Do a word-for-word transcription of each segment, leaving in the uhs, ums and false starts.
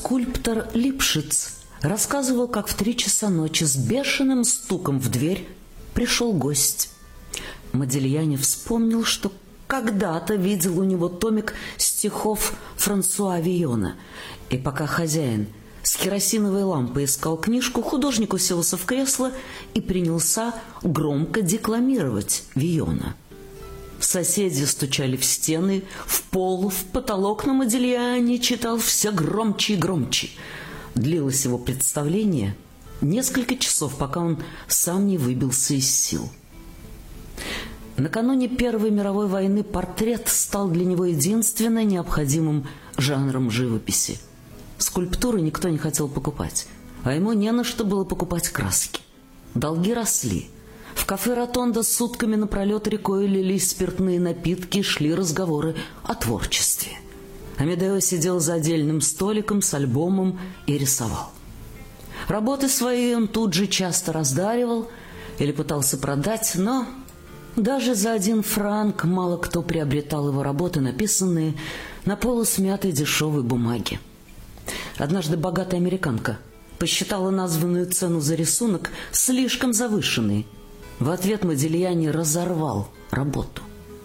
Скульптор Липшиц рассказывал, как в три часа ночи с бешеным стуком в дверь пришел гость. Модильяне вспомнил, что когда-то видел у него томик стихов Франсуа Вийона. И пока хозяин с керосиновой лампой искал книжку, художник уселся в кресло и принялся громко декламировать Вийона. Соседи стучали в стены, в пол, в потолок, но Модильяне читал все громче и громче. Длилось его представление несколько часов, пока он сам не выбился из сил. Накануне Первой мировой войны портрет стал для него единственно необходимым жанром живописи. Скульптуры никто не хотел покупать, а ему не на что было покупать краски. Долги росли. В кафе «Ротонда» сутками напролет рекой лились спиртные напитки, шли разговоры о творчестве. Амедео сидел за отдельным столиком с альбомом и рисовал. Работы свои он тут же часто раздаривал или пытался продать, но даже за один франк мало кто приобретал его работы, написанные на полусмятой дешевой бумаге. Однажды богатая американка посчитала названную цену за рисунок слишком завышенной. В ответ Модильяне разорвал работу.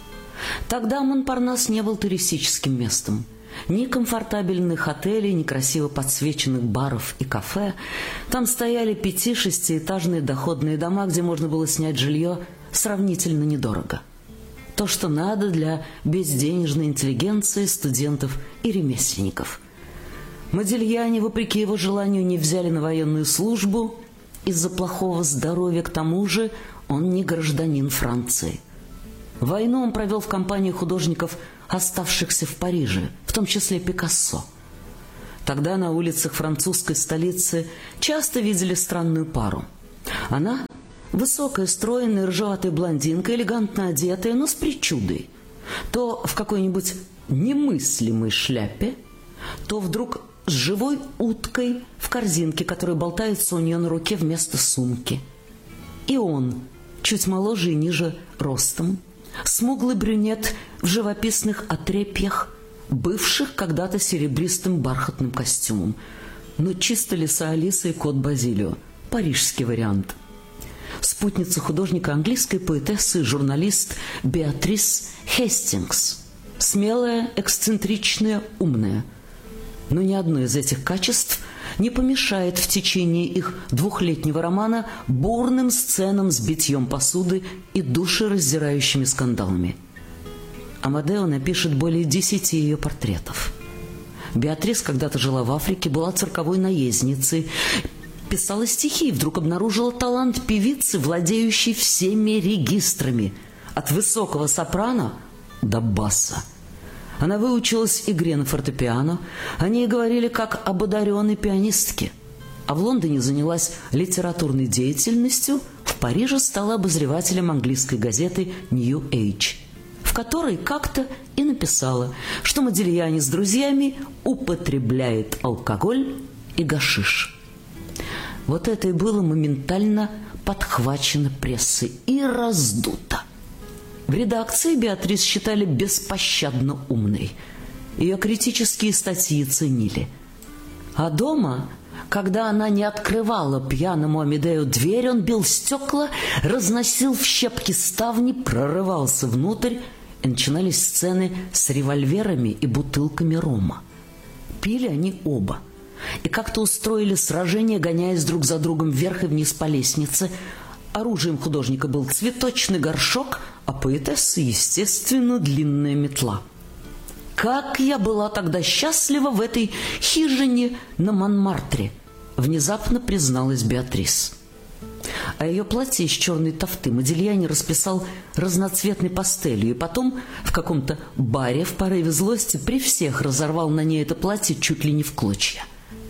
Тогда Монпарнас не был туристическим местом. Ни комфортабельных отелей, ни красиво подсвеченных баров и кафе. Там стояли пяти-шестиэтажные доходные дома, где можно было снять жилье сравнительно недорого. То, что надо для безденежной интеллигенции, студентов и ремесленников. Модильяне, вопреки его желанию, не взяли на военную службу из-за плохого здоровья. К тому же он не гражданин Франции. Войну он провел в компании художников, оставшихся в Париже, в том числе Пикассо. Тогда на улицах французской столицы часто видели странную пару. Она – высокая, стройная, рыжеватая блондинка, элегантно одетая, но с причудой. То в какой-нибудь немыслимой шляпе, то вдруг с живой уткой в корзинке, которая болтается у нее на руке вместо сумки. И он, чуть моложе и ниже ростом, смуглый брюнет в живописных отрепьях, бывших когда-то серебристым бархатным костюмом. Но чисто лиса Алиса и кот Базилио. Парижский вариант. Спутница художника, английской поэтессы и журналист Беатрис Хестингс. Смелая, эксцентричная, умная. Но ни одно из этих качеств не помешает в течение их двухлетнего романа бурным сценам с битьем посуды и душераздирающими скандалами. Амадео напишет более десяти ее портретов. Беатрис когда-то жила в Африке, была цирковой наездницей, писала стихи и вдруг обнаружила талант певицы, владеющей всеми регистрами, от высокого сопрано до баса. Она выучилась игре на фортепиано, о ней говорили как об одаренной пианистке. А в Лондоне занялась литературной деятельностью, в Париже стала обозревателем английской газеты «Нью Эйдж», в которой как-то и написала, что Модильяне с друзьями употребляет алкоголь и гашиш. Вот это и было моментально подхвачено прессой и раздуто. В редакции Беатрис считали беспощадно умной. Ее критические статьи ценили. А дома, когда она не открывала пьяному Амедео дверь, он бил стекла, разносил в щепки ставни, прорывался внутрь, и начинались сцены с револьверами и бутылками рома. Пили они оба. И как-то устроили сражение, гоняясь друг за другом вверх и вниз по лестнице. Оружием художника был цветочный горшок, а поэтессы, естественно, длинная метла. «Как я была тогда счастлива в этой хижине на Монмартре!» — внезапно призналась Беатрис. А ее платье из черной тафты Модильяне расписал разноцветной пастелью, и потом в каком-то баре в порыве злости при всех разорвал на ней это платье чуть ли не в клочья.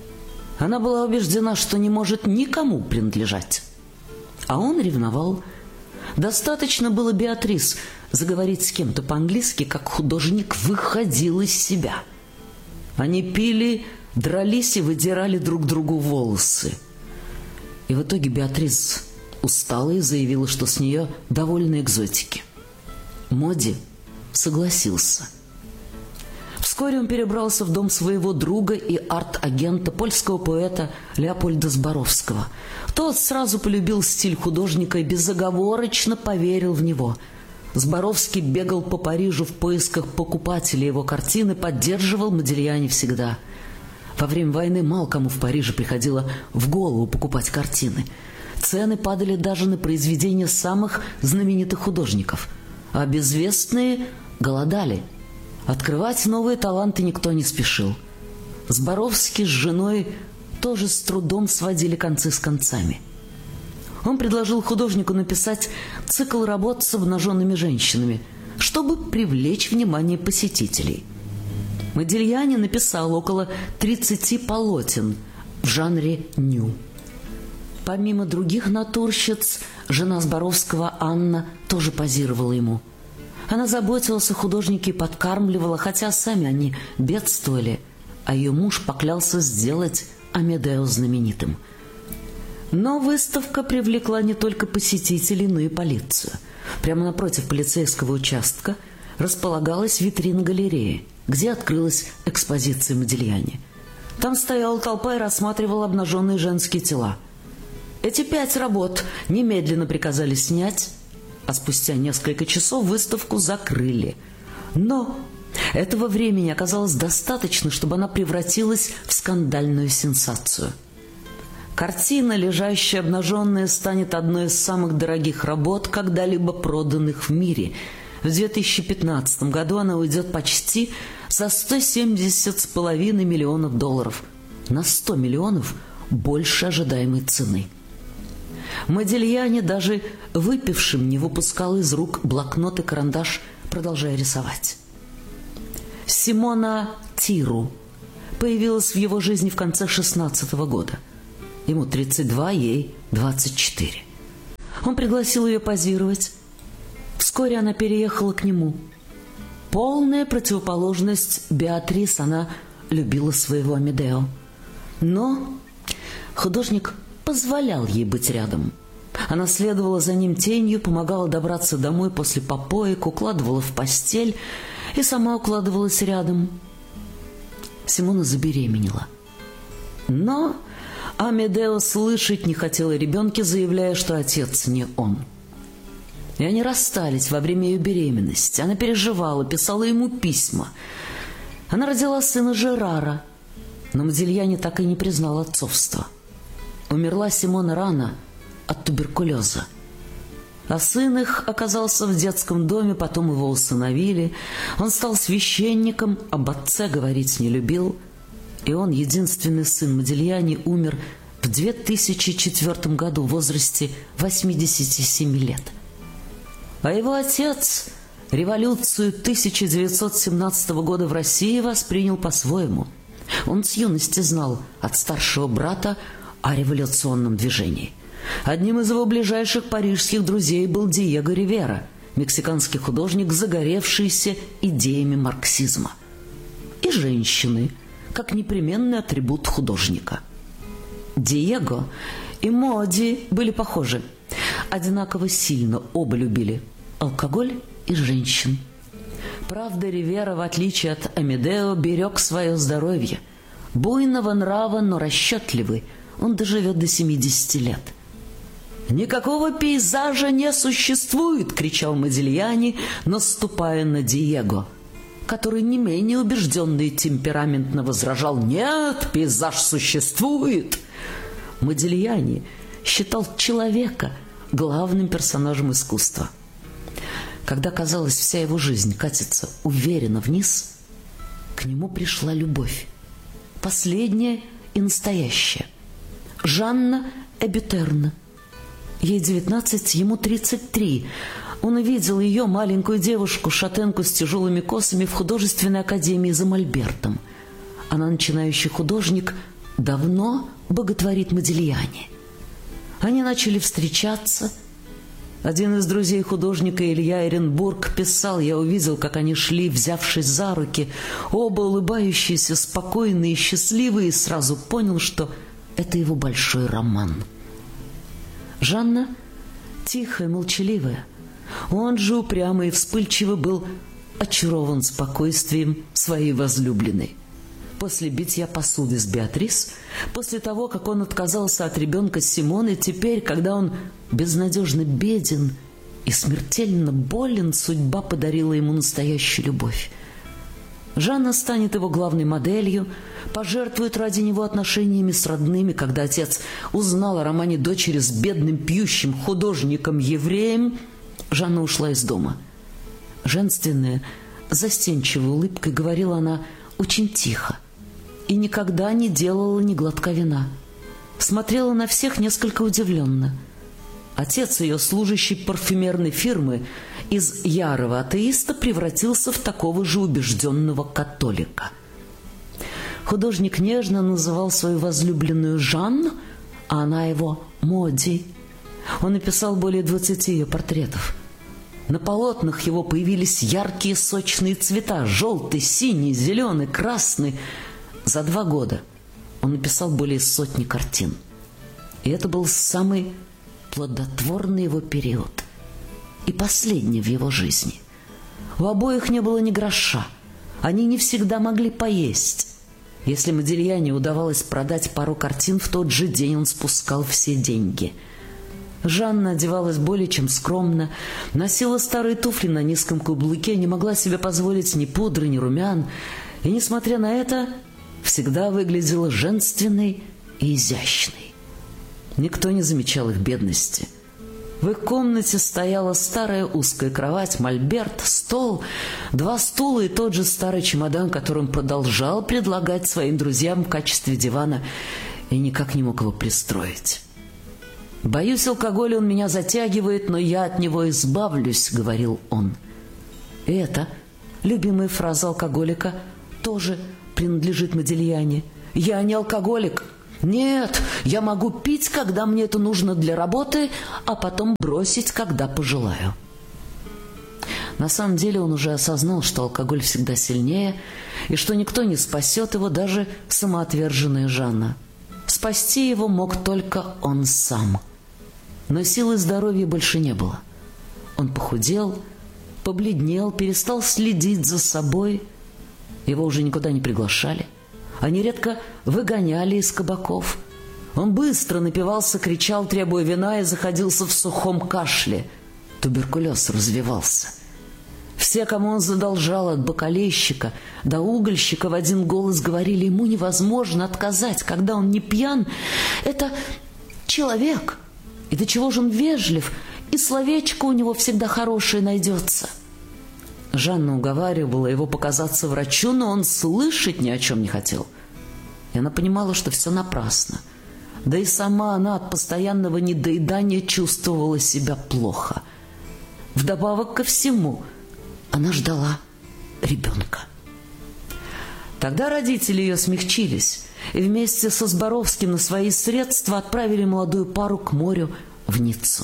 Она была убеждена, что не может никому принадлежать. А он ревновал. Достаточно было Беатрис заговорить с кем-то по-английски, как художник выходил из себя. Они пили, дрались и выдирали друг другу волосы. И в итоге Беатрис устала и заявила, что с нее довольны экзотики. Моди согласился. Вскоре он перебрался в дом своего друга и арт-агента, польского поэта Леопольда Зборовского. Тот сразу полюбил стиль художника и безоговорочно поверил в него. Зборовский бегал по Парижу в поисках покупателей его картины, поддерживал Модильяни всегда. Во время войны мало кому в Париже приходило в голову покупать картины. Цены падали даже на произведения самых знаменитых художников, а безвестные голодали. Открывать новые таланты никто не спешил. Зборовский с женой тоже с трудом сводили концы с концами. Он предложил художнику написать цикл работ с обнаженными женщинами, чтобы привлечь внимание посетителей. Модильяни написал около тридцати полотен в жанре ню. Помимо других натурщиц, жена Зборовского, Анна, тоже позировала ему. Она заботилась о художнике и подкармливала, хотя сами они бедствовали, а ее муж поклялся сделать Амедео знаменитым. Но выставка привлекла не только посетителей, но и полицию. Прямо напротив полицейского участка располагалась витрина галереи, где открылась экспозиция Модильяни. Там стояла толпа и рассматривала обнаженные женские тела. Эти пять работ немедленно приказали снять, а спустя несколько часов выставку закрыли. Но этого времени оказалось достаточно, чтобы она превратилась в скандальную сенсацию. Картина, лежащая обнаженная, станет одной из самых дорогих работ, когда-либо проданных в мире. В две тысячи пятнадцатом году она уйдет почти за сто семьдесят с половиной миллионов долларов. На сто миллионов больше ожидаемой цены. Модильяни даже выпившим не выпускал из рук блокнот и карандаш, продолжая рисовать. Симона Тиру появилась в его жизни в конце шестнадцатого года. Ему тридцать два, ей двадцать четыре. Он пригласил ее позировать. Вскоре она переехала к нему. Полная противоположность Беатрис, она любила своего Амедео. Но художник позволял ей быть рядом. Она следовала за ним тенью, помогала добраться домой после попоек, укладывала в постель и сама укладывалась рядом. Симона забеременела. Но Амедео слышать не хотел о ребенке, заявляя, что отец не он. И они расстались во время ее беременности. Она переживала, писала ему письма. Она родила сына Жерара, но Модильяни так и не признал отцовства. Умерла Симона рано от туберкулеза. А сын их оказался в детском доме, потом его усыновили. Он стал священником, об отце говорить не любил. И он, единственный сын Модильяни, умер в две тысячи четвёртом году в возрасте восьмидесяти семи лет. А его отец революцию тысяча девятьсот семнадцатого года в России воспринял по-своему. Он с юности знал от старшего брата о революционном движении. Одним из его ближайших парижских друзей был Диего Ривера, мексиканский художник, загоревшийся идеями марксизма. И женщины, как непременный атрибут художника. Диего и Моди были похожи. Одинаково сильно оба любили алкоголь и женщин. Правда, Ривера, в отличие от Амедео, берег свое здоровье. Буйного нрава, но расчетливый, он доживет до семидесяти лет. «Никакого пейзажа не существует!» — кричал Модильяни, наступая на Диего, который не менее убежденно и темпераментно возражал: «Нет, пейзаж существует!» Модильяни считал человека главным персонажем искусства. Когда, казалось, вся его жизнь катится уверенно вниз, к нему пришла любовь, последняя и настоящая. Жанна Эбютерна. Ей девятнадцать, ему тридцать три. Он увидел ее, маленькую девушку, шатенку с тяжелыми косами, в художественной академии за мольбертом. Она, начинающий художник, давно боготворит Модильяни. Они начали встречаться. Один из друзей художника, Илья Эренбург, писал: «Я увидел, как они шли, взявшись за руки, оба улыбающиеся, спокойные и счастливые, и сразу понял, что это его большой роман». Жанна тихая, молчаливая. Он же упрямый и вспыльчивый был очарован спокойствием своей возлюбленной. После битья посуды с Беатрис, после того, как он отказался от ребенка Симоны, теперь, когда он безнадежно беден и смертельно болен, судьба подарила ему настоящую любовь. Жанна станет его главной моделью, пожертвует ради него отношениями с родными. Когда отец узнал о романе дочери с бедным пьющим художником-евреем, Жанна ушла из дома. Женственная, застенчивой улыбкой говорила она очень тихо и никогда не делала ни глотка вина. Смотрела на всех несколько удивленно. Отец ее, служащий парфюмерной фирмы, из ярого атеиста превратился в такого же убежденного католика. Художник нежно называл свою возлюбленную Жанну, а она его Моди. Он написал более двадцати ее портретов. На полотнах его появились яркие сочные цвета: желтый, синий, зеленый, красный. За два года он написал более сотни картин. И это был самый плодотворный его период и последний в его жизни. У обоих не было ни гроша. Они не всегда могли поесть. Если Модильяне удавалось продать пару картин, в тот же день он спускал все деньги. Жанна одевалась более чем скромно, носила старые туфли на низком каблуке, не могла себе позволить ни пудры, ни румян, и, несмотря на это, всегда выглядела женственной и изящной. Никто не замечал их бедности. В их комнате стояла старая узкая кровать, мольберт, стол, два стула и тот же старый чемодан, который он продолжал предлагать своим друзьям в качестве дивана и никак не мог его пристроить. «Боюсь, алкоголя он меня затягивает, но я от него избавлюсь», — говорил он. И это, любимая фраза алкоголика, тоже принадлежит Модильяне. «Я не алкоголик. Нет, я могу пить, когда мне это нужно для работы, а потом бросить, когда пожелаю». На самом деле он уже осознал, что алкоголь всегда сильнее, и что никто не спасет его, даже самоотверженная Жанна. Спасти его мог только он сам. Но силы и здоровья больше не было. Он похудел, побледнел, перестал следить за собой. Его уже никуда не приглашали. Они редко выгоняли из кабаков. Он быстро напивался, кричал, требуя вина, и заходился в сухом кашле. Туберкулез развивался. Все, кому он задолжал, от бакалейщика до угольщика, в один голос говорили: ему невозможно отказать, когда он не пьян. Это человек. И до чего же он вежлив, и словечко у него всегда хорошее найдется. Жанна уговаривала его показаться врачу, но он слышать ни о чем не хотел. И она понимала, что все напрасно. Да и сама она от постоянного недоедания чувствовала себя плохо. Вдобавок ко всему, она ждала ребенка. Тогда родители ее смягчились и вместе со Зборовским на свои средства отправили молодую пару к морю в Ниццу.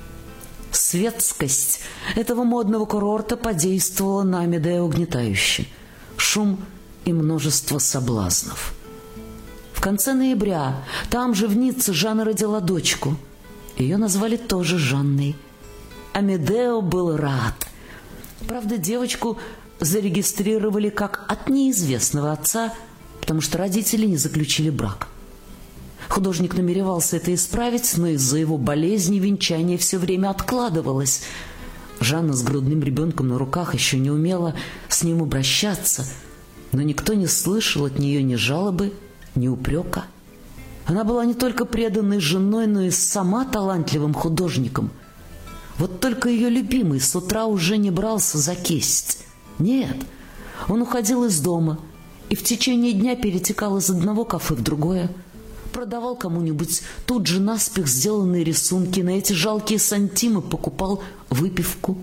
Светскость этого модного курорта подействовала на Амедео угнетающе. Шум и множество соблазнов. В конце ноября там же в Ницце Жанна родила дочку. Ее назвали тоже Жанной. Амедео был рад. Правда, девочку зарегистрировали как от неизвестного отца, потому что родители не заключили брак. Художник намеревался это исправить, но из-за его болезни венчание все время откладывалось. Жанна с грудным ребенком на руках еще не умела с ним обращаться, но никто не слышал от нее ни жалобы, ни упрека. Она была не только преданной женой, но и сама талантливым художником. Вот только ее любимый с утра уже не брался за кисть. Нет, он уходил из дома и в течение дня перетекал из одного кафе в другое, продавал кому-нибудь тут же наспех сделанные рисунки, на эти жалкие сантимы покупал выпивку.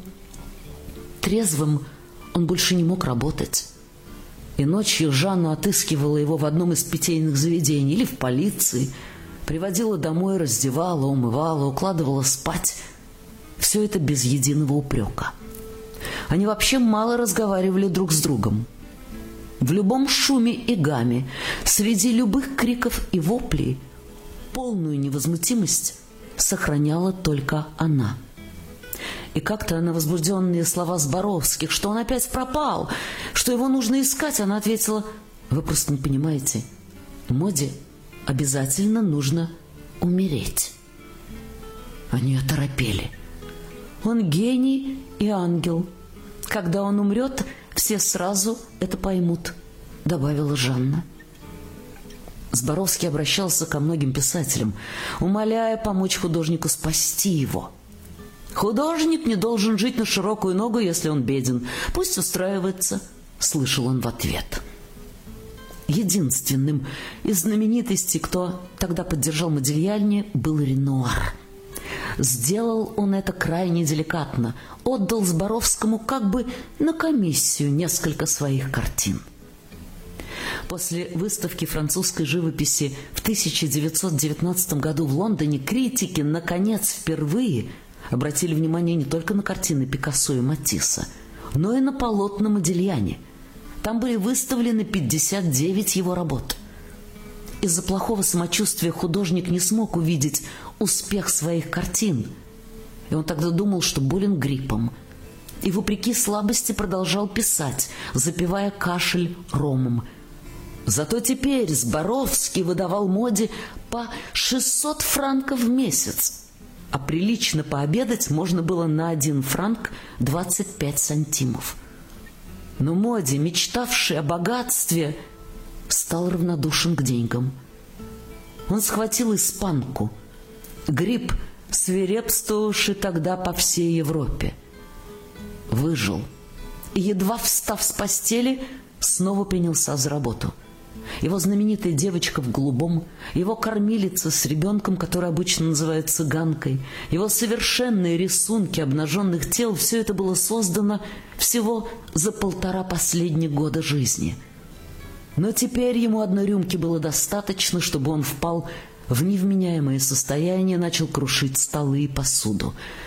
Трезвым он больше не мог работать. И ночью Жанна отыскивала его в одном из питейных заведений или в полиции, приводила домой, раздевала, умывала, укладывала спать. Все это без единого упрека. Они вообще мало разговаривали друг с другом. В любом шуме и гаме, среди любых криков и воплей, полную невозмутимость сохраняла только она. И как-то на возбужденные слова Зборовских, что он опять пропал, что его нужно искать, она ответила: «Вы просто не понимаете, Моде обязательно нужно умереть». Они оторопели. Он гений и ангел. Когда он умрет, все сразу это поймут, добавила Жанна. Зборовский обращался ко многим писателям, умоляя помочь художнику спасти его. «Художник не должен жить на широкую ногу, если он беден. Пусть устраивается», — слышал он в ответ. Единственным из знаменитостей, кто тогда поддержал Модильяни, был Ренуар. Сделал он это крайне деликатно, отдал Зборовскому как бы на комиссию несколько своих картин. После выставки французской живописи в тысяча девятьсот девятнадцатом году в Лондоне критики, наконец, впервые обратили внимание не только на картины Пикассо и Матисса, но и на полотна Модильяни. Там были выставлены пятьдесят девять его работ. Из-за плохого самочувствия художник не смог увидеть успех своих картин, и он тогда думал, что болен гриппом, и вопреки слабости продолжал писать, запивая кашель ромом. Зато теперь Зборовский выдавал Моде по шестьсот франков в месяц, а прилично пообедать можно было на один франк двадцать пять сантимов. Но Моде, мечтавший о богатстве, стал равнодушен к деньгам. Он схватил испанку, грипп, свирепствовавший тогда по всей Европе. Выжил и, едва встав с постели, снова принялся за работу. Его знаменитая девочка в голубом, его кормилица с ребенком, который обычно называют цыганкой, его совершенные рисунки обнаженных тел — все это было создано всего за полтора последних года жизни. Но теперь ему одной рюмки было достаточно, чтобы он впал в невменяемое состояние, начал крушить столы и посуду.